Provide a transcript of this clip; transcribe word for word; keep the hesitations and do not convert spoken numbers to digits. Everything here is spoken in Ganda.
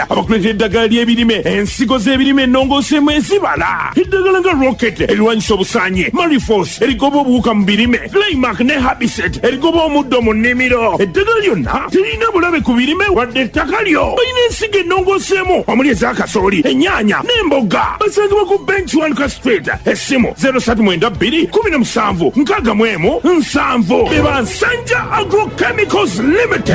abakuleetera eddagala ly'ebirime ensigo z'ebirime ennongoosemu ezibala eddagala nga rocket erirwanyisa obusaanyi mariforce erigoba obuwuka mu birime Greymark ne Habiset erigoba omuddo mu nnimiro eddagala lyonna tirina bulabe ku birime wadde ettaka lyo balina ensigo ennongooseemu omuli ez'akasooli ennyaanya n'emboga basangibwa ku bench one street essimu zero three nine two one seven nkaaga mu emu nsanvu beba Nsanja Agrochemicals Limited.